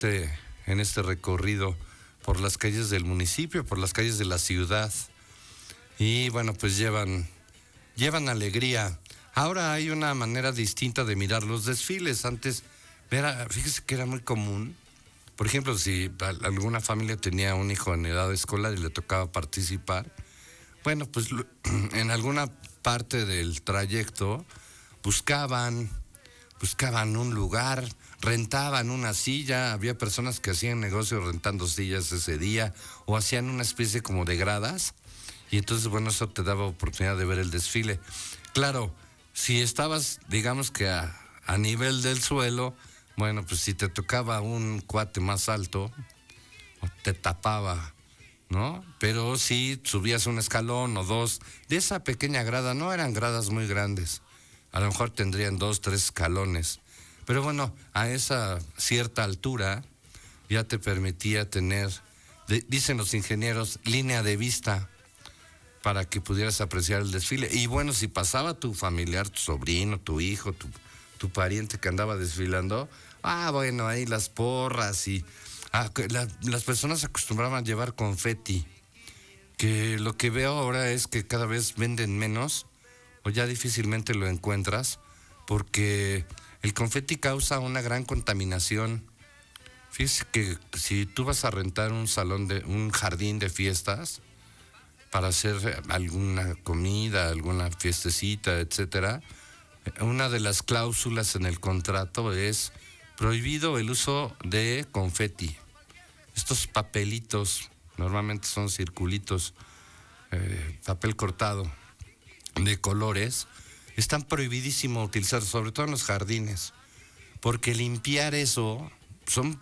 en este recorrido por las calles del municipio, por las calles de la ciudad. Y bueno, pues llevan alegría. Ahora hay una manera distinta de mirar los desfiles. Antes, fíjese que era muy común. Por ejemplo, si alguna familia tenía un hijo en edad escolar y le tocaba participar, bueno, pues en alguna parte del trayecto buscaban un lugar, rentaban una silla. Había personas que hacían negocio rentando sillas ese día o hacían una especie como de gradas, y entonces, bueno, eso te daba oportunidad de ver el desfile. Claro, si estabas, digamos que a nivel del suelo, bueno, pues si te tocaba un cuate más alto, te tapaba, ¿no? Pero si subías un escalón o dos de esa pequeña grada, no eran gradas muy grandes, a lo mejor tendrían 2, 3 escalones, pero bueno, a esa cierta altura ya te permitía tener, dicen los ingenieros, línea de vista para que pudieras apreciar el desfile. Y bueno, si pasaba tu familiar, tu sobrino, tu hijo, tu pariente que andaba desfilando, bueno, ahí las porras y las personas se acostumbraban a llevar confeti, que lo que veo ahora es que cada vez venden menos o ya difícilmente lo encuentras, porque el confeti causa una gran contaminación. Fíjese que si tú vas a rentar un jardín de fiestas para hacer alguna comida, alguna fiestecita, etcétera, una de las cláusulas en el contrato es prohibido el uso de confeti. Estos papelitos, normalmente son circulitos, papel cortado de colores, están prohibidísimo utilizar, sobre todo en los jardines, porque limpiar eso, son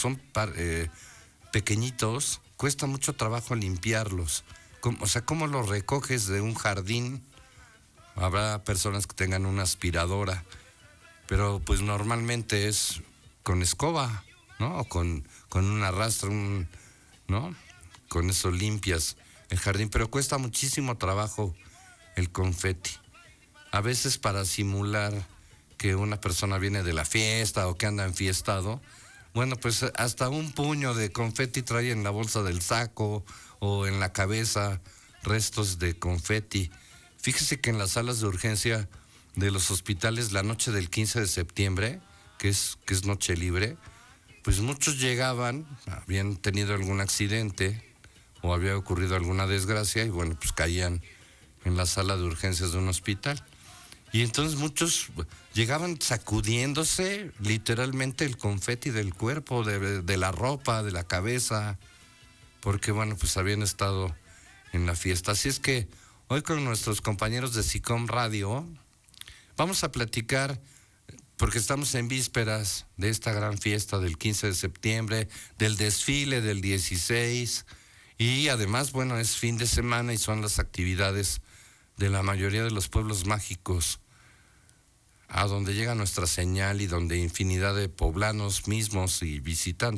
pequeñitos, cuesta mucho trabajo limpiarlos. O sea, ¿cómo los recoges de un jardín? Habrá personas que tengan una aspiradora, pero pues normalmente es con escoba, ¿no? O con una rastra, ¿no? Con eso limpias el jardín, pero cuesta muchísimo trabajo el confeti. A veces para simular que una persona viene de la fiesta o que anda enfiestado, bueno, pues hasta un puño de confeti trae en la bolsa del saco o en la cabeza, restos de confeti. Fíjese que en las salas de urgencia de los hospitales, la noche del 15 de septiembre, que es noche libre, pues muchos llegaban, habían tenido algún accidente o había ocurrido alguna desgracia y bueno, pues caían en la sala de urgencias de un hospital. Y entonces muchos llegaban sacudiéndose literalmente el confeti del cuerpo, de la ropa, de la cabeza, porque bueno, pues habían estado en la fiesta. Así es que hoy con nuestros compañeros de SICOM Radio vamos a platicar, porque estamos en vísperas de esta gran fiesta del 15 de septiembre, del desfile del 16, y además, bueno, es fin de semana y son las actividades de la mayoría de los pueblos mágicos, a donde llega nuestra señal y donde infinidad de poblanos mismos y visitantes